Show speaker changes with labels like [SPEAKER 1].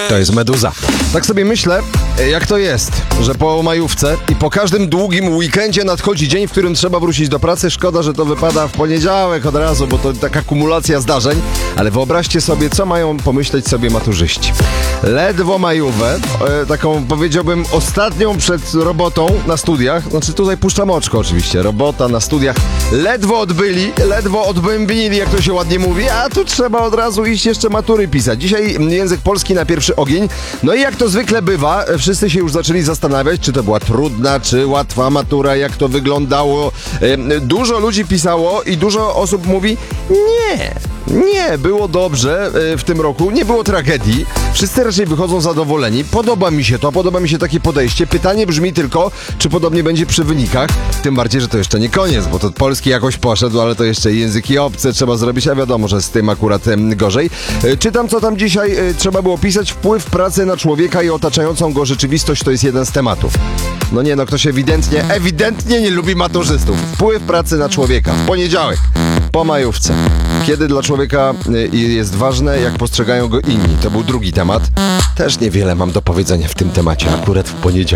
[SPEAKER 1] To jest Meduza. Tak sobie myślę, jak to jest, że po majówce i po każdym długim weekendzie nadchodzi dzień, w którym trzeba wrócić do pracy. Szkoda, że to wypada w poniedziałek od razu, bo to taka kumulacja zdarzeń. Ale wyobraźcie sobie, co mają pomyśleć sobie maturzyści. Ledwo majówę, taką powiedziałbym ostatnią przed robotą na studiach. Znaczy tutaj puszczam oczko oczywiście. Robota na studiach ledwo odbyli, ledwo odbębnili, jak to się ładnie mówi, a tu trzeba od razu iść jeszcze matury pisać. Dzisiaj język polski na pierwszy ogień. No i jak to zwykle bywa, wszyscy się już zaczęli zastanawiać, czy to była trudna, czy łatwa matura, jak to wyglądało. Dużo ludzi pisało i dużo osób mówi nie, było dobrze w tym roku, nie było tragedii. Wszyscy raczej wychodzą zadowoleni. Podoba mi się to, podoba mi się takie podejście. Pytanie brzmi tylko, czy podobnie będzie przy wynikach. Tym bardziej, że to jeszcze nie koniec, bo to polski jakoś poszedł, ale to jeszcze języki obce trzeba zrobić, a wiadomo, że z tym akurat gorzej. Czytam, co tam dzisiaj trzeba było pisać. Wpływ pracy na człowieka i otaczającą go rzeczywistość to jest jeden z tematów. No nie, no ktoś ewidentnie nie lubi maturzystów. Wpływ pracy na człowieka. W poniedziałek, po majówce. Kiedy dla człowieka jest ważne, jak postrzegają go inni. To był drugi temat. Też niewiele mam do powiedzenia w tym temacie, akurat w poniedziałek.